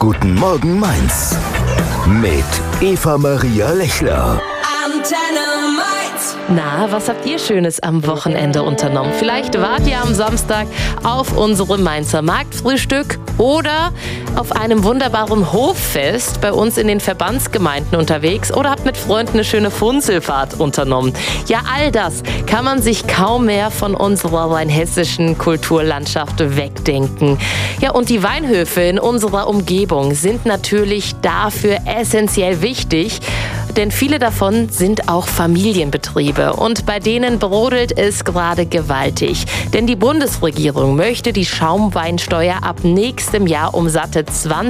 Guten Morgen Mainz mit Eva-Maria Lechler. Na, was habt ihr Schönes am Wochenende unternommen? Vielleicht wart ihr am Samstag auf unserem Mainzer Marktfrühstück oder auf einem wunderbaren Hoffest bei uns in den Verbandsgemeinden unterwegs oder habt mit Freunden eine schöne Funzelfahrt unternommen. Ja, all das kann man sich kaum mehr von unserer rheinhessischen Kulturlandschaft wegdenken. Ja, und die Weinhöfe in unserer Umgebung sind natürlich dafür essentiell wichtig, denn viele davon sind auch Familienbetriebe und bei denen brodelt es gerade gewaltig. Denn die Bundesregierung möchte die Schaumweinsteuer ab nächstem Jahr um satte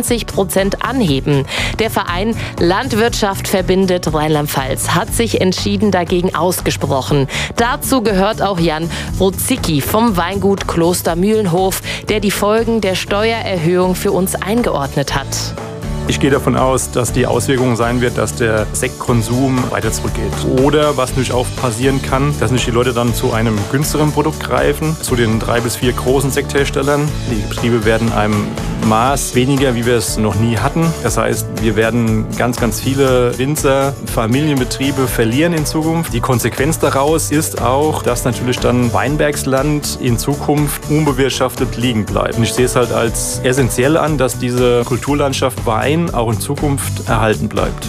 20% anheben. Der Verein Landwirtschaft verbindet Rheinland-Pfalz hat sich entschieden dagegen ausgesprochen. Dazu gehört auch Jan Ruzicki vom Weingut Kloster Mühlenhof, der die Folgen der Steuererhöhung für uns eingeordnet hat. Ich gehe davon aus, dass die Auswirkung sein wird, dass der Sektkonsum weiter zurückgeht. Oder was natürlich auch passieren kann, dass nicht die Leute dann zu einem günstigeren Produkt greifen, zu den 3 bis 4 großen Sektherstellern. Die Betriebe werden einem Maß weniger, wie wir es noch nie hatten. Das heißt, wir werden ganz, ganz viele Winzer, Familienbetriebe verlieren in Zukunft. Die Konsequenz daraus ist auch, dass natürlich dann Weinbergsland in Zukunft unbewirtschaftet liegen bleibt. Und ich sehe es halt als essentiell an, dass diese Kulturlandschaft Wein auch in Zukunft erhalten bleibt.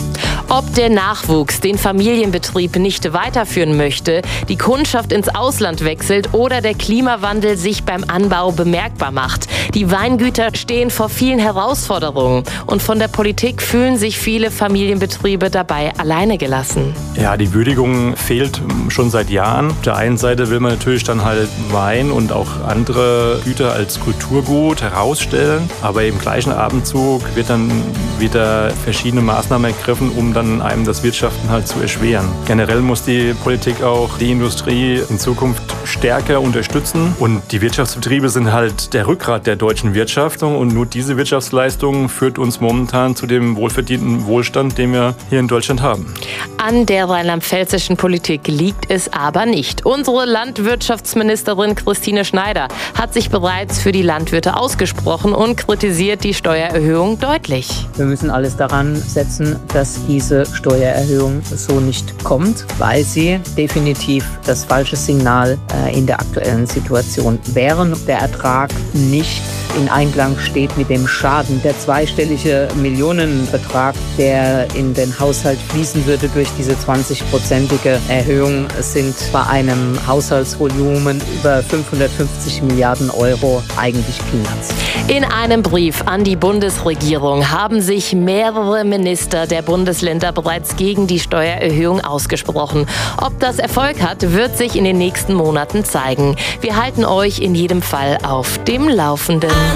Ob der Nachwuchs den Familienbetrieb nicht weiterführen möchte, die Kundschaft ins Ausland wechselt oder der Klimawandel sich beim Anbau bemerkbar macht. Die Weingüter stehen vor vielen Herausforderungen und von der Politik fühlen sich viele Familienbetriebe dabei alleine gelassen. Ja, die Würdigung fehlt schon seit Jahren. Auf der einen Seite will man natürlich dann halt Wein und auch andere Güter als Kulturgut herausstellen, aber im gleichen Atemzug wird dann wieder verschiedene Maßnahmen ergriffen, um dann einem das Wirtschaften halt zu erschweren. Generell muss die Politik auch die Industrie in Zukunft stärker unterstützen und die Wirtschaftsbetriebe sind halt der Rückgrat der deutschen Wirtschaft und nur diese Wirtschaftsleistung führt uns momentan zu dem wohlverdienten Wohlstand, den wir hier in Deutschland haben. An der rheinland-pfälzischen Politik liegt es aber nicht. Unsere Landwirtschaftsministerin Christine Schneider hat sich bereits für die Landwirte ausgesprochen und kritisiert die Steuererhöhung deutlich. Wir müssen alles daran setzen, dass diese Steuererhöhung so nicht kommt, weil sie definitiv das falsche Signal in der aktuellen Situation wäre. Der Ertrag nicht in Einklang steht mit dem Schaden. Der zweistellige Millionenbetrag, der in den Haushalt fließen würde durch diese 20%ige Erhöhung, sind bei einem Haushaltsvolumen über 550 Milliarden Euro eigentlich Peanuts. In einem Brief an die Bundesregierung haben sich mehrere Minister der Bundesländer bereits gegen die Steuererhöhung ausgesprochen. Ob das Erfolg hat, wird sich in den nächsten Monaten zeigen. Wir halten euch in jedem Fall auf dem Laufenden.